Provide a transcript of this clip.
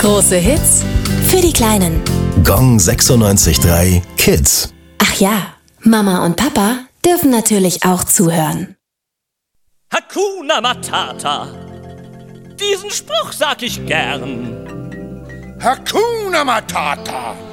Große Hits für die Kleinen. Gong 96.3 Kids. Ach ja, Mama und Papa dürfen natürlich auch zuhören. Hakuna Matata, diesen Spruch sag ich gern. Hakuna Matata,